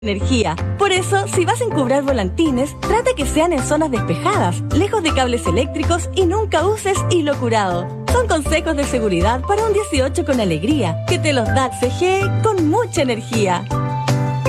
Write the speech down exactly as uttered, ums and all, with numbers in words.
energía. Por eso, si vas a encubrar volantines, trata que sean en zonas despejadas, lejos de cables eléctricos y nunca uses hilo curado. Son consejos de seguridad para un dieciocho con alegría, que te los da C G E con mucha energía.